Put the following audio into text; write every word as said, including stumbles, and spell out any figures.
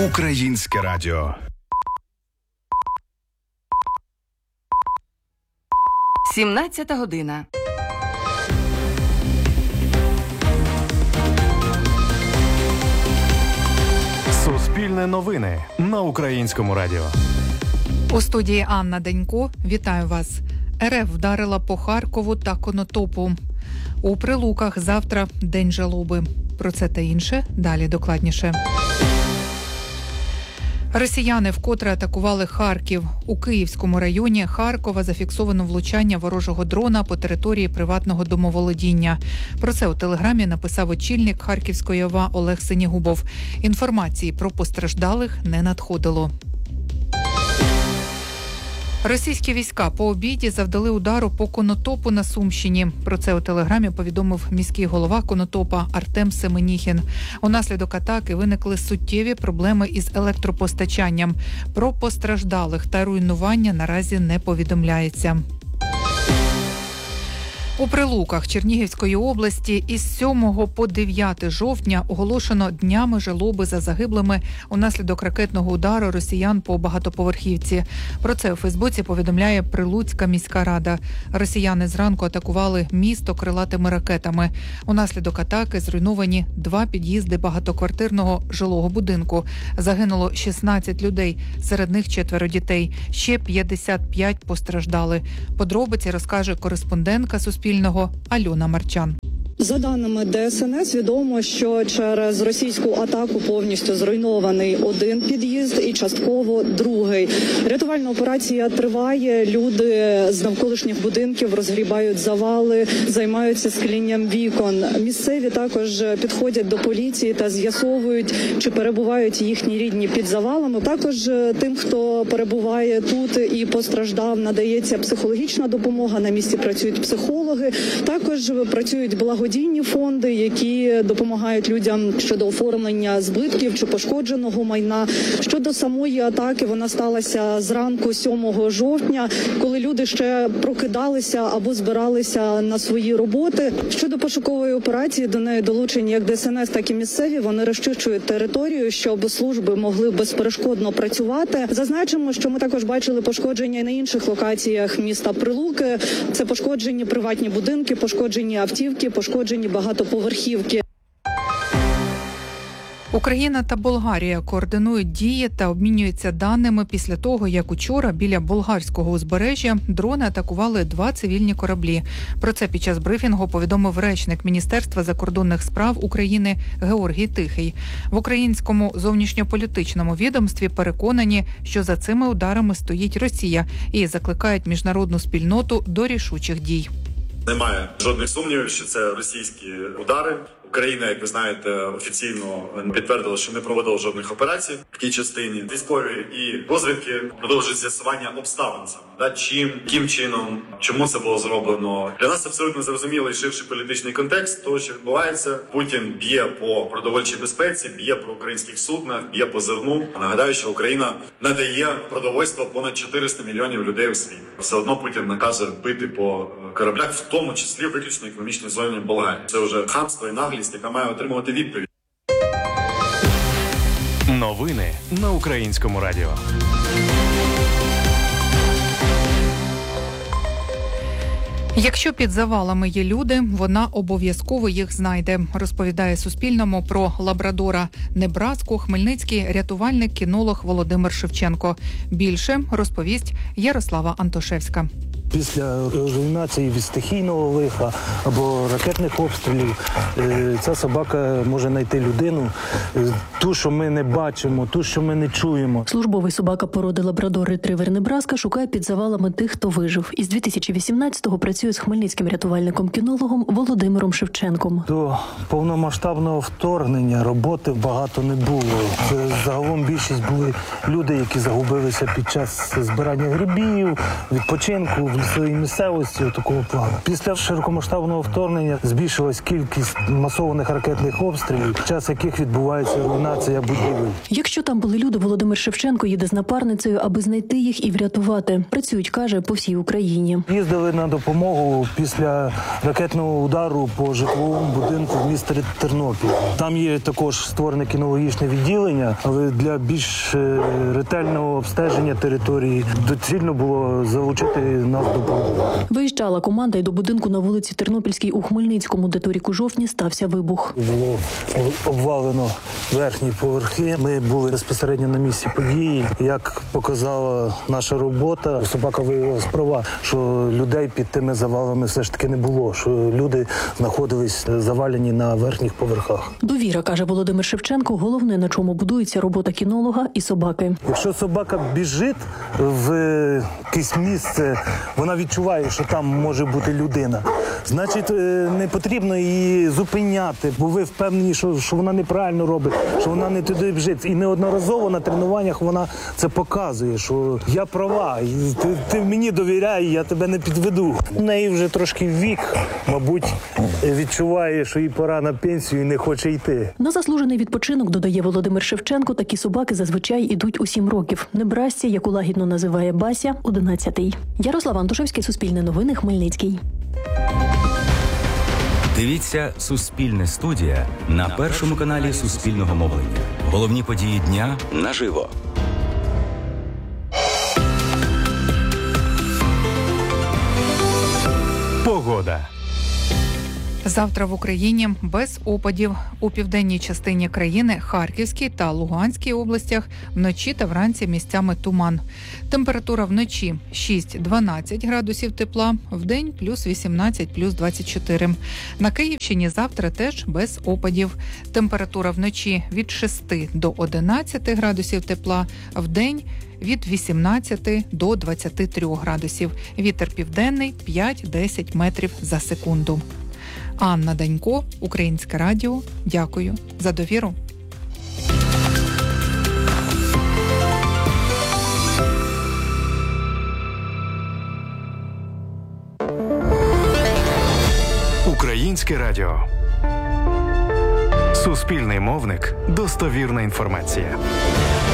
Українське радіо. сімнадцята година. Суспільне новини на Українському радіо. У студії Анна Денько. Вітаю вас. РФ вдарила по Харкову та Конотопу. У Прилуках завтра День жалоби. Про це та інше далі докладніше. Росіяни вкотре атакували Харків. У Київському районі Харкова зафіксовано влучання ворожого дрона по території приватного домоволодіння. Про це у Телеграмі написав очільник Харківської ОВА Олег Синігубов. Інформації про постраждалих не надходило. Російські війська по обіді завдали удару по Конотопу на Сумщині. Про це у Телеграмі повідомив міський голова Конотопа Артем Семеніхін. Унаслідок атаки виникли суттєві проблеми із електропостачанням. Про постраждалих та руйнування наразі не повідомляється. У Прилуках Чернігівської області із сьомого по дев'яте жовтня оголошено днями жалоби за загиблими унаслідок ракетного удару росіян по багатоповерхівці. Про це у Фейсбуці повідомляє Прилуцька міська рада. Росіяни зранку атакували місто крилатими ракетами. Унаслідок атаки зруйновані два під'їзди багатоквартирного жилого будинку. Загинуло шістнадцять людей, серед них четверо дітей. Ще п'ятдесят п'ять постраждали. Подробиці розкаже кореспондентка Суспільного Альона Марчан. За даними ДСНС, відомо, що через російську атаку повністю зруйнований один під'їзд і частково другий. Рятувальна операція триває. Люди з навколишніх будинків розгрібають завали, займаються склінням вікон. Місцеві також підходять до поліції та з'ясовують, чи перебувають їхні рідні під завалами. Також тим, хто перебуває тут і постраждав, надається психологічна допомога. На місці працюють психологи. Також працюють благодійні Благодійні фонди, які допомагають людям щодо оформлення збитків чи пошкодженого майна. Щодо самої атаки, вона сталася зранку сьомого жовтня, коли люди ще прокидалися або збиралися на свої роботи. Щодо пошукової операції, до неї долучені як ДСНС, так і місцеві. Вони розчищують територію, щоб служби могли безперешкодно працювати. Зазначимо, що ми також бачили пошкодження і на інших локаціях міста Прилуки. Це пошкоджені приватні будинки, пошкоджені автівки, пошкоджені багатоповерхівки. Україна та Болгарія координують дії та обмінюються даними після того, як учора біля болгарського узбережжя дрони атакували два цивільні кораблі. Про це під час брифінгу повідомив речник Міністерства закордонних справ України Георгій Тихий. В українському зовнішньополітичному відомстві переконані, що за цими ударами стоїть Росія і закликають міжнародну спільноту до рішучих дій. Немає жодних сумнівів, що це російські удари. Україна, як ви знаєте, офіційно підтвердила, що не проводила жодних операцій в тій частині. Військові і розвідки продовжують з'ясування обставин саме, да, чим, яким чином, чому це було зроблено. Для нас абсолютно зрозумілий ширший політичний контекст того, що відбувається. Путін б'є по продовольчій безпеці, б'є по українських суднах, б'є по зерну. Нагадаю, що Україна надає продовольство понад чотириста мільйонів людей у світі. Все одно Путін наказує бити по кораблях, в тому числі виключно економічній зоні Болгарії. Це вже хамство і наглість, яка має отримувати відповідь. Новини на Українському радіо. Якщо під завалами є люди, вона обов'язково їх знайде, розповідає Суспільному про лабрадора Небраску хмельницький рятувальник-кінолог Володимир Шевченко. Більше розповість Ярослава Антошевська. Після руйнації від стихійного лиха або ракетних обстрілів ця собака може знайти людину, ту, що ми не бачимо, ту, що ми не чуємо. Службовий собака породи лабрадор-ретривер Небраска шукає під завалами тих, хто вижив. Із дві тисячі вісімнадцятого працює з хмельницьким рятувальником-кінологом Володимиром Шевченком. До повномасштабного вторгнення роботи багато не було. Це загалом більшість були люди, які загубилися під час збирання грибів, відпочинку в своїй місцевості такого плану. Після широкомасштабного вторгнення збільшилась кількість масованих ракетних обстрілів, в час яких відбувається руйнація будівель. Якщо там були люди, Володимир Шевченко їде з напарницею, аби знайти їх і врятувати. Працюють, каже, по всій Україні. Їздили на допомогу після ракетного удару по житловому будинку в місті Тернопіль. Там є також створене кінологічне відділення, але для більш ретельного обстеження території доцільно було залучити нас до допомогу. Виїжджала команда і до будинку на вулиці Тернопільській у Хмельницькому, де торік у жовтні стався вибух. Було обвалено верхні поверхи. Ми були безпосередньо на місці події. Як показала наша робота, собака виявила справа, що людей під тими завалами все ж таки не було, що люди знаходились завалені на верхніх поверхах. Довіра, каже Володимир Шевченко, головне, на чому будується робота кінолога і собаки. Якщо собака біжить в якесь місце, вона відчуває, що там може бути людина. Значить, не потрібно її зупиняти, бо ви впевнені, що, що вона неправильно робить, що вона не туди біжить. І неодноразово на тренуваннях вона це показує, що я права, ти, ти мені довіряй, я тебе не підведу. У неї вже трошки вік, мабуть, відчуває, що їй пора на пенсію і не хоче йти. На заслужений відпочинок, додає Володимир Шевченко, такі собаки зазвичай ідуть у сім років. Небрасці, яку лагідно називає Бася, одинадцятий. Ярослав Антошевський, Суспільне новини, Хмельницький. Дивіться «Суспільне студія» на першому каналі Суспільного мовлення. Головні події дня наживо. Погода. Завтра в Україні без опадів. У південній частині країни, Харківській та Луганській областях вночі та вранці місцями туман. Температура вночі шість-дванадцять градусів тепла, вдень плюс вісімнадцять, плюс двадцять чотири. На Київщині завтра теж без опадів. Температура вночі від шести до одинадцяти градусів тепла, вдень від вісімнадцяти до двадцяти трьох градусів. Вітер південний п'ять-десять метрів за секунду. Анна Данько, Українське радіо. Дякую за довіру. Українське радіо. Суспільний мовник. Достовірна інформація.